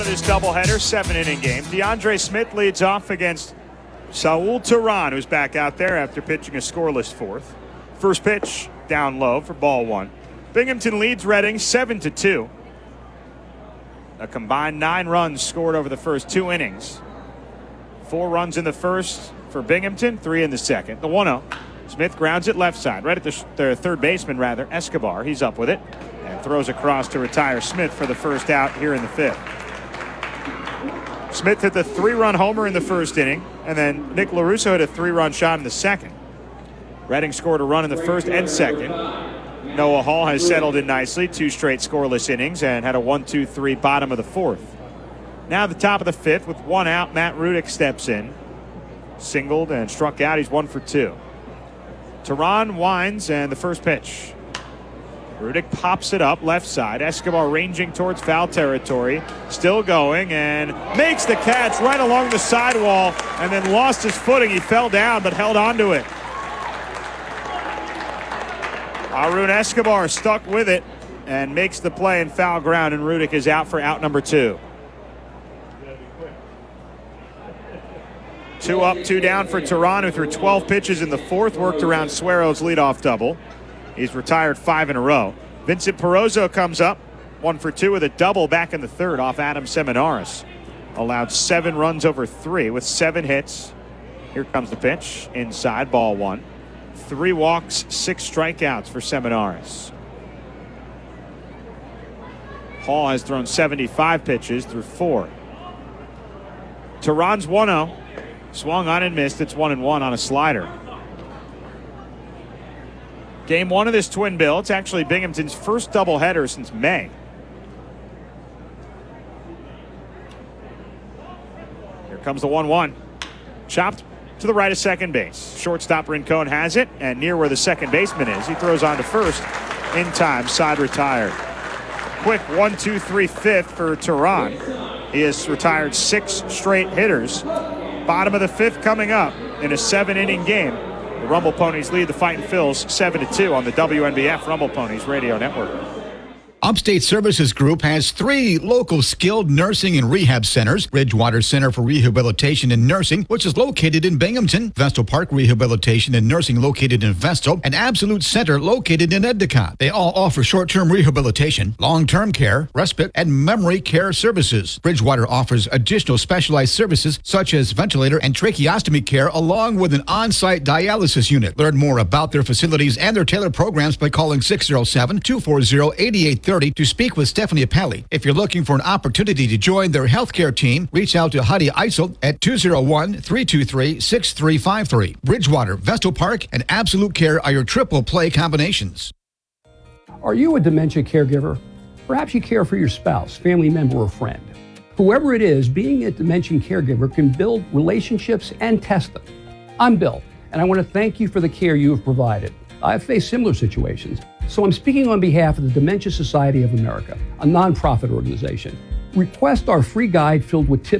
This doubleheader, 7-inning game. DeAndre Smith leads off against Saul Teheran, who's back out there after pitching a scoreless fourth. First pitch down low for ball one. Binghamton leads Reading 7-2. A combined 9 runs scored over the first 2 innings. 4 runs in the first for Binghamton, 3 in the second. The 1-0. Smith grounds it left side, right at the third baseman, Escobar. He's up with it and throws across to retire Smith for the first out here in the 5th. Smith hit the 3-run homer in the first inning, and then Nick LaRusso hit a 3-run shot in the second. Reading scored a run in the first and second. Noah Hall has settled in nicely, 2 straight scoreless innings, and had a 1-2-3 bottom of the 4th. Now the top of the 5th with 1 out, Matt Rudick steps in. Singled and struck out. He's 1 for 2. Teheran winds, and the first pitch. Rudick pops it up left side. Escobar ranging towards foul territory. Still going and makes the catch right along the sidewall and then lost his footing. He fell down but held on to it. Arun Escobar stuck with it and makes the play in foul ground, and Rudick is out for out number 2. 2 up, 2 down for Teheran, who threw 12 pitches in the 4th, worked around Suero's leadoff double. He's retired 5 in a row. Vincent Perozzo comes up, 1 for 2 with a double back in the 3rd off Adam Seminaris. Allowed 7 runs over 3 with 7 hits. Here comes the pitch. Inside, ball 1. 3 walks, 6 strikeouts for Seminaris. Hall has thrown 75 pitches through 4. Teheran's 1-0. Swung on and missed. It's 1-1 on a slider. Game 1 of this twin bill. It's actually Binghamton's first doubleheader since May. Here comes the 1-1. Chopped to the right of second base. Shortstop Rincon has it, and near where the second baseman is, he throws on to first in time. Side retired. Quick 1-2-3 5th for Teheran. He has retired 6 straight hitters. Bottom of the 5th coming up in a 7-inning game. The Rumble Ponies lead the Fightin' Phils 7-2 on the WNBF Rumble Ponies Radio Network. Upstate Services Group has 3 local skilled nursing and rehab centers. Bridgewater Center for Rehabilitation and Nursing, which is located in Binghamton. Vestal Park Rehabilitation and Nursing located in Vestal. And Absolute Center located in Endicott. They all offer short-term rehabilitation, long-term care, respite, and memory care services. Bridgewater offers additional specialized services such as ventilator and tracheostomy care, along with an on-site dialysis unit. Learn more about their facilities and their tailored programs by calling 607-240-8830 to speak with Stephanie Appelli. If you're looking for an opportunity to join their healthcare team, reach out to Heidi Eisel at 201-323-6353. Bridgewater, Vestal Park, and Absolute Care are your triple play combinations. Are you a dementia caregiver? Perhaps you care for your spouse, family member, or friend. Whoever it is, being a dementia caregiver can build relationships and test them. I'm Bill, and I want to thank you for the care you have provided. I've faced similar situations, so I'm speaking on behalf of the Dementia Society of America, a nonprofit organization. Request our free guide filled with tips